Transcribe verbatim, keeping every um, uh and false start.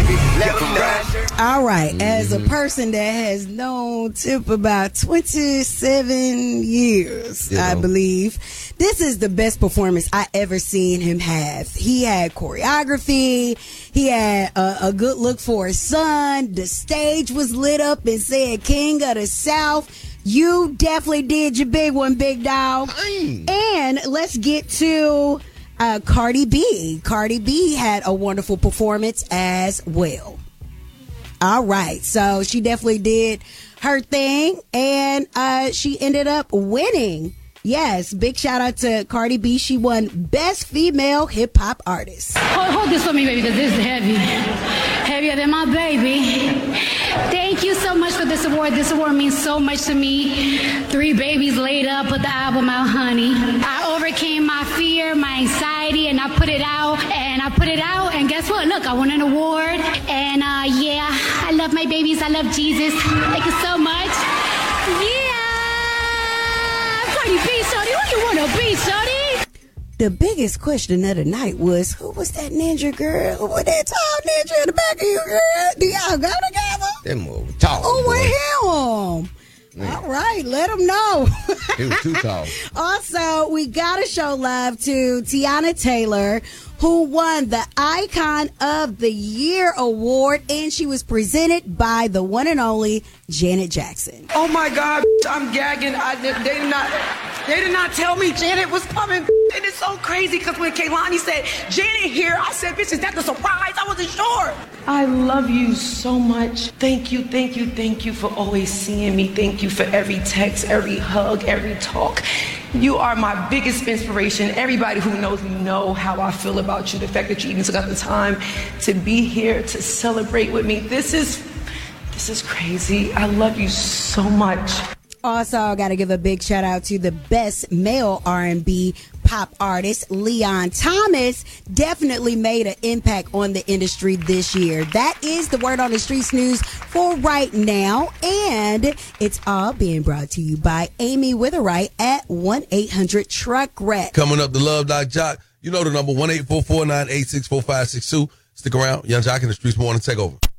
Let them know. All right. Mm-hmm. As a person that has known Tip about twenty-seven years, You know. I believe, this is the best performance I ever seen him have. He had choreography. He had a, a good look for his son. The stage was lit up and said, King of the South. You definitely did your big one, big dog. Dang. And let's get to uh, Cardi B. Cardi B had a wonderful performance as well. All right. So she definitely did her thing, and uh, she ended up winning. Yes, big shout out to Cardi B. She won Best Female Hip Hop Artist. Hold, hold this for me, baby, because this is heavy. Heavier than my baby. Thank you so much for this award. This award means so much to me. Three babies laid up, put the album out, honey. I overcame my fear, my anxiety, and I put it out. And I put it out, and guess what? Look, I won an award. And uh, yeah, I love my babies. I love Jesus. Thank you so much. Yeah. Cardi B, shorty, who you want to be, shorty? The biggest question of the night was, who was that ninja girl? Who was that tall ninja in the back of you, girl? Do y'all go together? Them were tall. Who boy. was him? Man. All right, let them know. He was too tall. Also, we got to show love to Tiana Taylor, who won the Icon of the Year award, and she was presented by the one and only Janet Jackson. Oh my God, I'm gagging. I, they did not, they did not tell me Janet was coming. It is so crazy because when Kehlani said Janet here, I said, "Bitch, is that the surprise?" I wasn't sure. I love you so much. Thank you, thank you, thank you for always seeing me. Thank you for every text, every hug, every talk. You are my biggest inspiration. Everybody who knows me know how I feel about you. The fact that you even took out the time to be here to celebrate with me. This is, this is crazy. I love you so much. Also, I got to give a big shout out to the best male R and B pop artist, Leon Thomas. Definitely made an impact on the industry this year. That is the Word on the Streets news for right now. And it's all being brought to you by Amy Witherite at one eight hundred truck wreck. Coming up, the Love Doc Jock. You know the number, one eight four four nine eight six four five six two. Stick around. Young Jock in the Streets Morning Takeover.